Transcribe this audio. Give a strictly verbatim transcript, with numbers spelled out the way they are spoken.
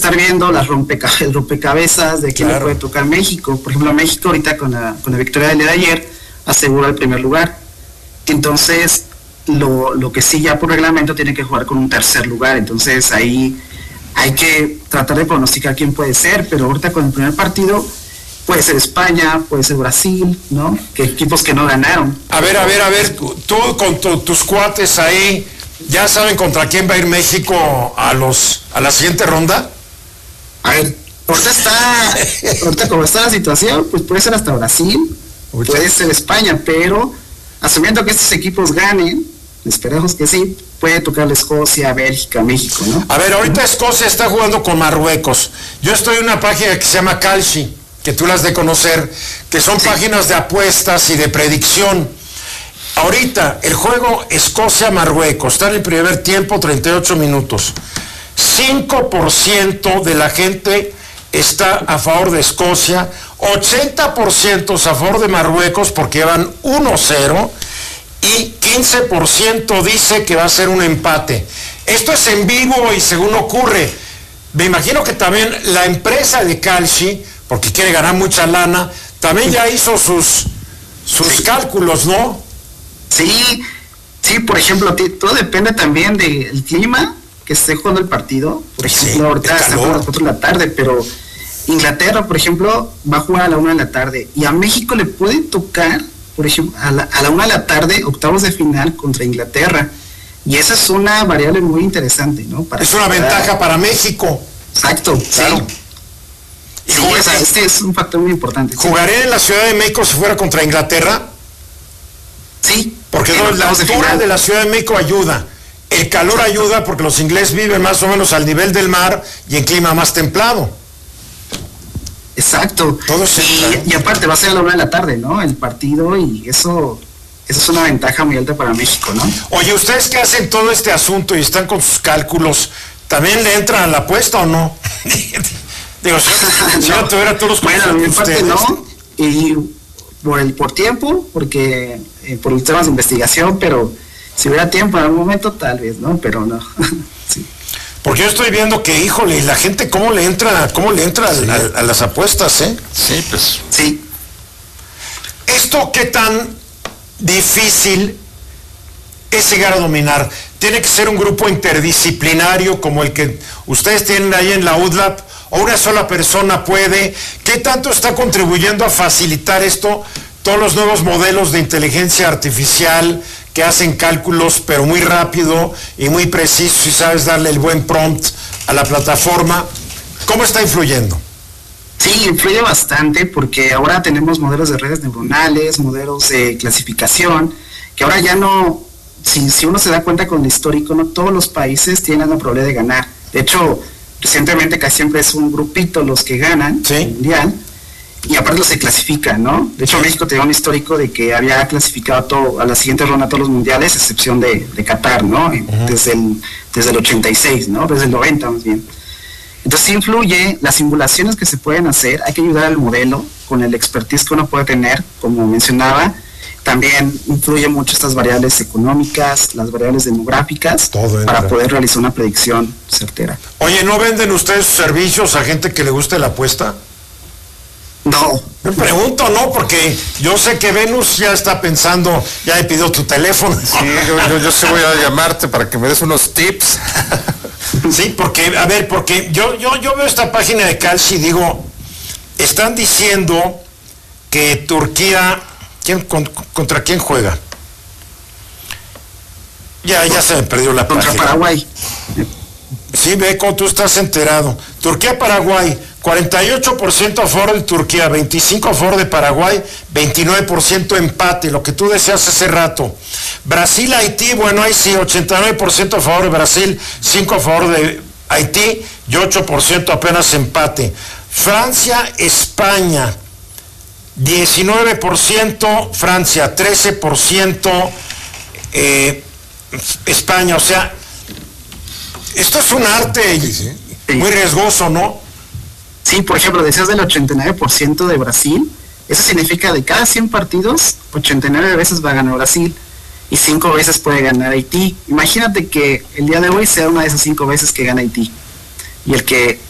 estar viendo las rompeca el rompecabezas de quién claro. le puede tocar México. Por ejemplo, México ahorita con la, con la victoria del día de ayer asegura el primer lugar. Entonces, lo, lo que sí ya por reglamento tiene que jugar con un tercer lugar. Entonces, ahí hay que tratar de pronosticar quién puede ser, pero ahorita con el primer partido puede ser España, puede ser Brasil, ¿no? Que equipos que no ganaron. A ver, a ver, a ver, tú, tú con tu, tus cuates ahí, ¿ya saben contra quién va a ir México a los a la siguiente ronda? A ver, ahorita está, ahorita como está la situación, pues puede ser hasta Brasil, Uy, puede ser España, pero asumiendo que estos equipos ganen, esperemos que sí, puede tocarle Escocia, Bélgica, México, ¿no? A ver, ahorita Escocia está jugando con Marruecos. Yo estoy en una página que se llama Kalshi, que tú las de conocer, que son sí. páginas de apuestas y de predicción. Ahorita, el juego Escocia-Marruecos, está en el primer tiempo, treinta y ocho minutos. cinco por ciento de la gente está a favor de Escocia, ochenta por ciento a favor de Marruecos porque van uno cero y quince por ciento dice que va a ser un empate. Esto es en vivo y según ocurre. Me imagino que también la empresa de Kalshi, porque quiere ganar mucha lana, también ya hizo sus, sus sí. cálculos, ¿no? Sí, sí, por ejemplo, todo depende también del clima que esté jugando el partido. Por ejemplo, sí, ahorita está a las cuatro de la tarde, pero Inglaterra, por ejemplo, va a jugar a la una de la tarde y a México le puede tocar, por ejemplo, a la, a la una de la tarde, octavos de final contra Inglaterra. Y esa es una variable muy interesante, ¿no? Para es una ventaja para México. Exacto, claro. Sí. Y sí, o sea, este es un factor muy importante. ¿Jugaré sí. en la Ciudad de México si fuera contra Inglaterra? Sí. Porque no, la altura de, de la Ciudad de México ayuda. El calor ayuda porque los ingleses viven más o menos al nivel del mar y en clima más templado. Exacto. Todo y, y aparte va a ser a la una de la tarde, ¿no? El partido y eso, eso es una ventaja muy alta para México, ¿no? Oye, ustedes que hacen todo este asunto y están con sus cálculos, ¿también le entran a la apuesta o no? Digo, si, si no, yo tuviera todos los bueno, mi parte no, y por el por tiempo, porque eh, por los temas de investigación, pero si hubiera tiempo en algún momento tal vez, ¿no? Pero no. Sí. Porque yo estoy viendo que, híjole, la gente cómo le entra, cómo le entra sí. a, a las apuestas, ¿eh? Sí, pues. Sí. ¿Esto qué tan difícil es llegar a dominar? ¿Tiene que ser un grupo interdisciplinario como el que ustedes tienen ahí en la U D L A P? ¿O una sola persona puede? ¿Qué tanto está contribuyendo a facilitar esto? Todos los nuevos modelos de inteligencia artificial que hacen cálculos pero muy rápido y muy preciso y sabes darle el buen prompt a la plataforma. ¿Cómo está influyendo? Sí, influye bastante porque ahora tenemos modelos de redes neuronales, modelos de clasificación, que ahora ya no, si, si uno se da cuenta con el histórico, no todos los países tienen la probabilidad de ganar. De hecho, recientemente casi siempre es un grupito los que ganan ¿sí? el mundial. Y aparte se clasifican, ¿no? De hecho, México tenía un histórico de que había clasificado a, todo, a la siguiente ronda a todos los mundiales, a excepción de, de Qatar, ¿no? Uh-huh. Desde el, desde el ochenta y seis, ¿no? Desde el noventa, más bien. Entonces, sí influye las simulaciones que se pueden hacer, hay que ayudar al modelo con el expertise que uno puede tener, como mencionaba. También influye mucho estas variables económicas, las variables demográficas, todo para poder realizar una predicción certera. Oye, ¿no venden ustedes sus servicios a gente que le guste la apuesta? No. Me pregunto, ¿no? Porque yo sé que Venus ya está pensando, ya le pidió tu teléfono. Sí, yo, yo, yo sí voy a llamarte para que me des unos tips. Sí, porque, a ver, porque yo, yo, yo veo esta página de Kalshi y digo, están diciendo que Turquía, ¿quién, con, ¿contra quién juega? Ya, ya se me perdió la Contra página. Paraguay. Sí, ve cómo tú estás enterado. Turquía-Paraguay, cuarenta y ocho por ciento a favor de Turquía, veinticinco por ciento a favor de Paraguay, veintinueve por ciento empate, lo que tú decías hace rato. Brasil-Haití, bueno, ahí sí, ochenta y nueve por ciento a favor de Brasil, cinco por ciento a favor de Haití y ocho por ciento apenas empate. Francia-España, diecinueve por ciento Francia, trece por ciento eh, España, o sea, esto es un arte sí, sí. muy riesgoso, ¿no? Sí, por ejemplo, decías del ochenta y nueve por ciento de Brasil, eso significa de cada cien partidos, ochenta y nueve veces va a ganar Brasil y cinco veces puede ganar Haití. Imagínate que el día de hoy sea una de esas cinco veces que gana Haití y el que